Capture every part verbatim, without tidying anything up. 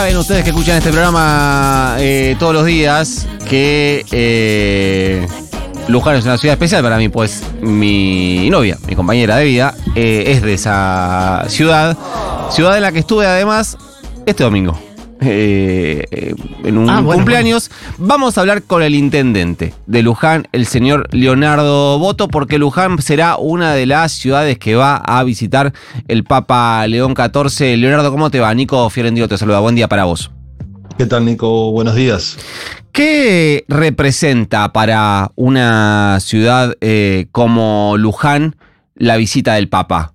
saben ustedes que escuchan este programa eh, todos los días que eh, Luján es una ciudad especial para mí, pues mi novia, mi compañera de vida, eh, es de esa ciudad, ciudad en la que estuve además este domingo. Eh, en un ah, bueno, cumpleaños. Bueno. Vamos a hablar con el intendente de Luján, el señor Leonardo Boto, porque Luján será una de las ciudades que va a visitar el Papa León catorce. Leonardo, ¿cómo te va? Nico Fiorentino te saluda. Buen día para vos. ¿Qué tal, Nico? Buenos días. ¿Qué representa para una ciudad eh, como Luján la visita del Papa?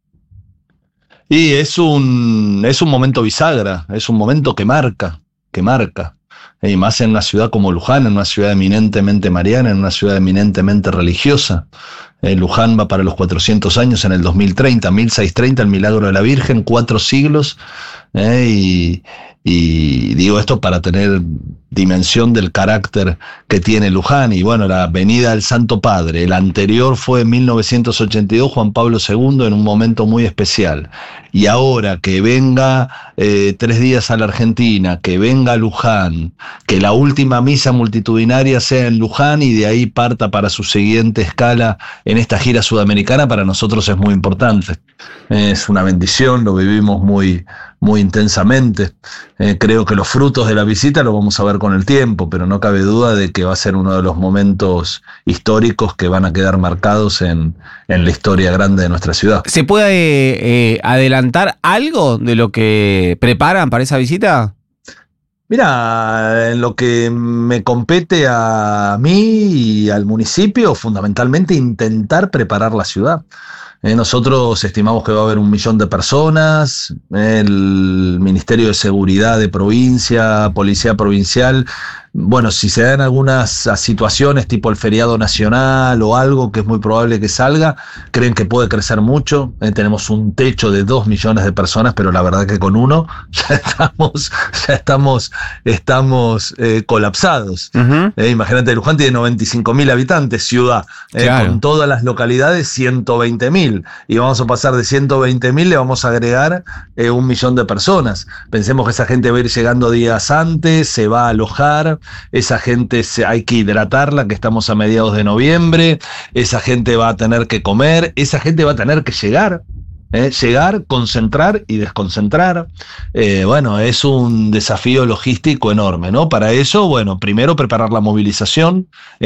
Y es un, es un momento bisagra, es un momento que marca, que marca. Y más en una ciudad como Luján, en una ciudad eminentemente mariana, en una ciudad eminentemente religiosa. Eh, Luján va para los cuatrocientos años en el dos mil treinta, mil seiscientos treinta, el milagro de la Virgen, cuatro siglos. Eh, y, y digo esto para tener dimensión del carácter que tiene Luján. Y bueno, la venida del Santo Padre, el anterior fue en mil novecientos ochenta y dos, Juan Pablo segundo, en un momento muy especial. Y ahora que venga eh, tres días a la Argentina, que venga a Luján, que la última misa multitudinaria sea en Luján y de ahí parta para su siguiente escala en esta gira sudamericana, para nosotros es muy importante. Es una bendición, lo vivimos muy, muy intensamente. Eh, creo que los frutos de la visita los vamos a ver con el tiempo, pero no cabe duda de que va a ser uno de los momentos históricos que van a quedar marcados en, en la historia grande de nuestra ciudad. ¿Se puede eh, adelantar algo de lo que preparan para esa visita? Mira, en lo que me compete a mí y al municipio, fundamentalmente intentar preparar la ciudad. Eh, nosotros estimamos que va a haber un millón de personas, el Ministerio de Seguridad de provincia, Policía Provincial. Bueno, si se dan algunas situaciones tipo el feriado nacional o algo que es muy probable que salga, creen que puede crecer mucho. Eh, tenemos un techo de dos millones de personas, pero la verdad que con uno ya estamos, ya estamos, estamos eh, colapsados. Uh-huh. Eh, imagínate, Luján tiene noventa y cinco mil habitantes, ciudad, eh, claro. Con todas las localidades ciento veinte mil. Y vamos a pasar de ciento veinte mil, le vamos a agregar eh, un millón de personas. Pensemos que esa gente va a ir llegando días antes, se va a alojar. Esa gente se, hay que hidratarla, que estamos a mediados de noviembre. Esa gente va a tener que comer. Esa gente va a tener que llegar. ¿eh? Llegar, concentrar y desconcentrar. Eh, bueno, es un desafío logístico enorme, ¿no? Para eso, bueno, primero preparar la movilización.